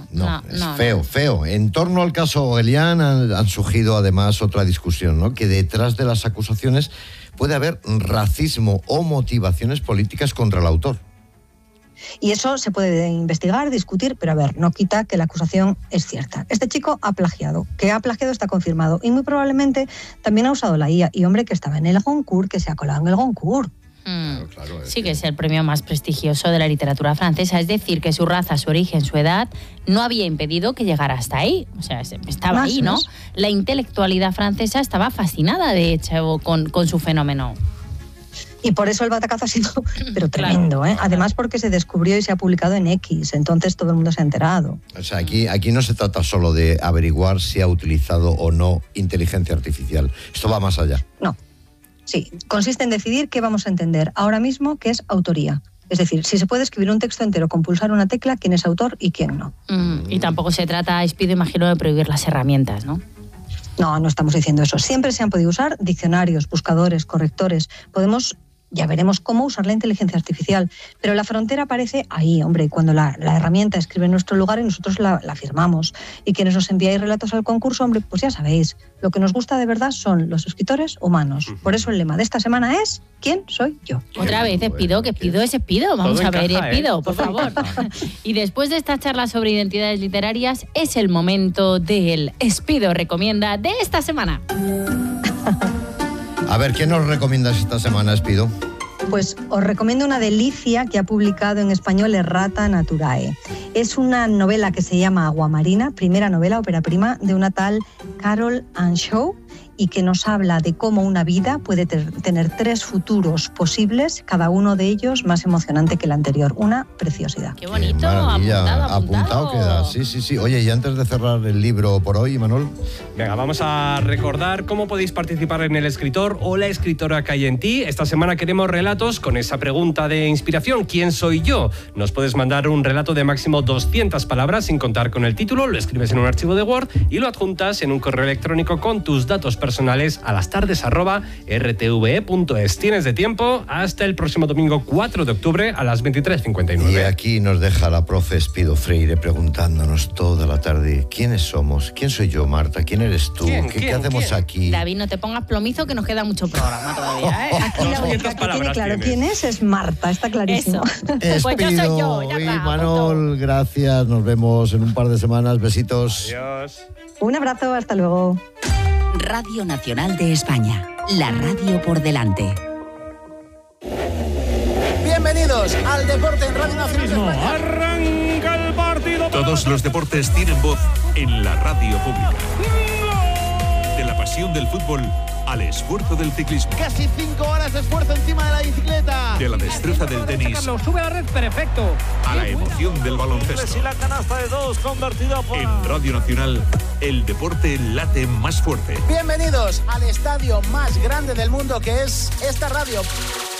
feo. En torno al caso Ogelián han surgido además otra discusión, ¿no? Que detrás de las acusaciones puede haber racismo o motivaciones políticas contra el autor. Y eso se puede investigar, discutir, pero a ver, no quita que la acusación es cierta. Este chico ha plagiado. Que ha plagiado está confirmado. Y muy probablemente también ha usado la IA. Y hombre, que estaba en el Goncourt, que se ha colado en el Goncourt. Claro, sí, que es el premio más prestigioso de la literatura francesa. Es decir, que su raza, su origen, su edad no había impedido que llegara hasta ahí. O sea, estaba ahí, ¿no? La intelectualidad francesa estaba fascinada, de hecho, con su fenómeno. Y por eso el batacazo ha sido pero tremendo, ¿eh? Además porque se descubrió y se ha publicado en X, entonces todo el mundo se ha enterado. O sea, aquí no se trata solo de averiguar si ha utilizado o no inteligencia artificial. Esto va más allá. No. Sí, consiste en decidir qué vamos a entender ahora mismo que es autoría. Es decir, si se puede escribir un texto entero con pulsar una tecla, quién es autor y quién no. Y tampoco se trata, Espido, imagino, de prohibir las herramientas, ¿no? No estamos diciendo eso. Siempre se han podido usar diccionarios, buscadores, correctores. Ya veremos cómo usar la inteligencia artificial. Pero la frontera aparece ahí, hombre, cuando la herramienta escribe en nuestro lugar y nosotros la firmamos. Y quienes nos enviáis relatos al concurso, hombre, pues ya sabéis, lo que nos gusta de verdad son los escritores humanos. Por eso el lema de esta semana es ¿quién soy yo? Otra vez, Espido, que Espido es Espido. Vamos a ver, Espido, por favor. Y después de esta charla sobre identidades literarias, es el momento del Espido Recomienda de esta semana. A ver, ¿qué nos recomiendas esta semana, Espido? Pues os recomiendo una delicia que ha publicado en español Errata Naturae. Es una novela que se llama Aguamarina, primera novela, ópera prima, de una tal Carol Ann Shaw, y que nos habla de cómo una vida puede tener 3 futuros posibles, cada uno de ellos más emocionante que el anterior. Una preciosidad. Qué bonito, Qué maravilla. apuntado Queda. Sí. Oye, y antes de cerrar el libro por hoy, Imanol. Venga, vamos a recordar cómo podéis participar en El Escritor o la escritora que hay en ti. Esta semana queremos relatos con esa pregunta de inspiración, ¿quién soy yo? Nos puedes mandar un relato de máximo 200 palabras sin contar con el título, lo escribes en un archivo de Word y lo adjuntas en un correo electrónico con tus datos personales a lastardes@rtve.es. Tienes de tiempo hasta el próximo domingo 4 de octubre a las 23:59. Y aquí nos deja la profe Espido Freire preguntándonos toda la tarde ¿quiénes somos? ¿Quién soy yo, Marta? ¿Quién eres tú? ¿Qué hacemos aquí? David, no te pongas plomizo que nos queda mucho programa todavía, ¿eh? Aquí la única que tiene claro quién es Marta, está clarísimo. Pues yo soy yo, ya está. Imanol, gracias, nos vemos en un par de semanas, besitos. Adiós. Un abrazo, hasta luego. Radio Nacional de España, la radio por delante. Bienvenidos al deporte en Radio Nacional de España. Arranca el partido. Todos los deportes tienen voz en la radio pública. De la pasión del fútbol al esfuerzo del ciclismo. Casi 5 horas de esfuerzo encima de la bicicleta. De la destreza del tenis Sube a la red, perfecto. a la emoción del baloncesto. Y la canasta de 2 convertida por... En Radio Nacional, el deporte late más fuerte. Bienvenidos al estadio más grande del mundo, que es esta radio.